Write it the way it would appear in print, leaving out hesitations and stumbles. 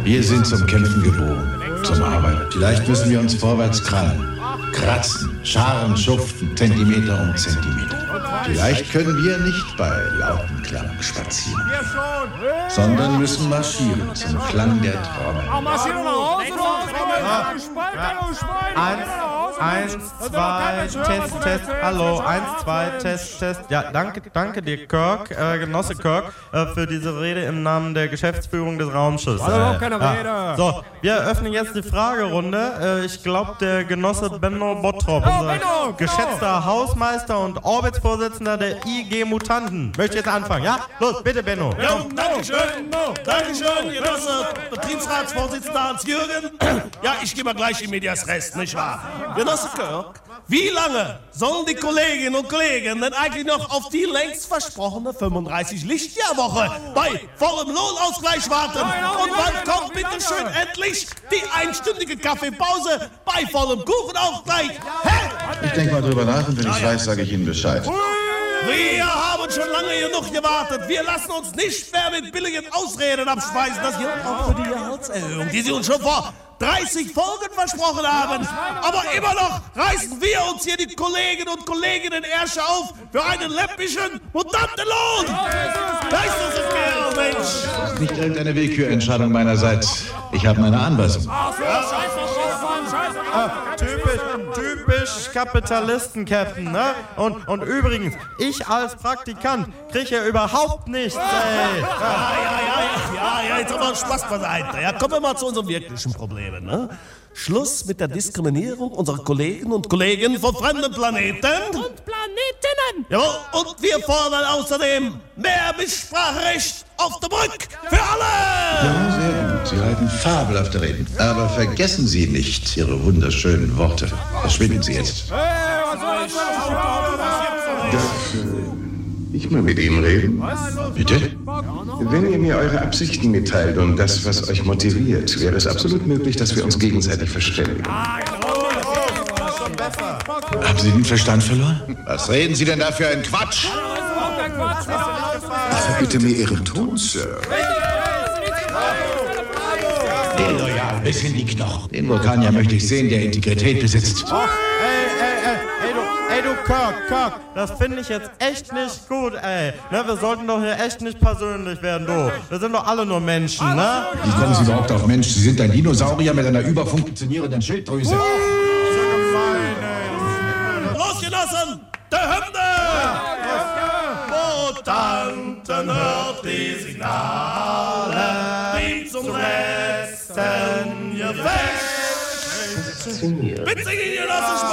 Wir sind zum Kämpfen geboren, zum Arbeiten. Vielleicht müssen wir uns vorwärts krallen, kratzen, scharen, schuften, Zentimeter um Zentimeter. Vielleicht können wir nicht bei lauten Klang spazieren, sondern müssen marschieren zum Klang der Trommel. Eins, zwei, Test, hallo, 1, 2, Test. Ja, danke dir, Kirk, Genosse Kirk, für diese Rede im Namen der Geschäftsführung des Raumschiffs. Keine Rede. So, wir eröffnen jetzt die Fragerunde. Ich glaube, der Genosse Benno Bottrop, unser geschätzter Hausmeister und Orbitsvorsitzender der IG Mutanten, möchte jetzt anfangen, ja? Los, bitte, Benno. Ja, Dankeschön, Genosse Betriebsratsvorsitzender Hans-Jürgen. Ja, ich gehe mal gleich in Medias Res, nicht wahr? Genosse Kirk, wie lange sollen die Kolleginnen und Kollegen denn eigentlich noch auf die längst versprochene 35-Lichtjahrwoche bei vollem Lohnausgleich warten? Und wann kommt bitte schön endlich die einstündige Kaffeepause bei vollem Kuchenausgleich? Hä? Ich denke mal drüber nach und wenn ich weiß, sage ich Ihnen Bescheid. Wir haben schon lange genug gewartet. Wir lassen uns nicht mehr mit billigen Ausreden abspeisen. Das gilt auch für die Gehaltserhöhung, die Sie uns schon vor 30 Folgen versprochen haben. Aber immer noch reißen wir uns hier die Kolleginnen und Kollegen Ärsche auf für einen läppischen Mutantenlohn. Leistungsempfehlung, Mensch. Das ist nicht irgendeine Willkürentscheidung meinerseits. Ich habe meine Anweisung. Typisch Kapitalisten-Captain, ne? Und übrigens, ich als Praktikant kriege ja überhaupt nichts, ey. Ja, jetzt haben wir Spaß beiseite. Ja, kommen wir mal zu unseren wirklichen Problemen, ne? Schluss mit der Diskriminierung unserer Kolleginnen und Kollegen von fremden Planeten. Und Planetinnen. Jawohl, und wir fordern außerdem mehr Mitspracherecht auf der Brücke für alle. Ja, sehr gut. Sie halten fabelhafte Reden. Aber vergessen Sie nicht Ihre wunderschönen Worte. Verschwinden Sie jetzt. Darf ich mal mit Ihnen reden? Bitte? Wenn ihr mir eure Absichten mitteilt und das, was euch motiviert, wäre es absolut möglich, dass wir uns gegenseitig verständigen. Haben Sie den Verstand verloren? Was reden Sie denn da für einen Quatsch? Verbitte mir Ihren Ton, Sir. Illoyal bis in die Knochen. Den Vulkanier möchte ich sehen, der Integrität besitzt. Ey, du Kirk, das finde ich jetzt echt nicht gut, ey. Ne, wir sollten doch hier echt nicht persönlich werden, du. Wir sind doch alle nur Menschen, ne? Wie kommen Sie überhaupt auf Mensch? Sie sind ein Dinosaurier mit einer überfunktionierenden Schilddrüse. Los, Genossen, der Hymne! Mutanten hört die Signale, die zum letzten Gefecht. Bitte, Genossen,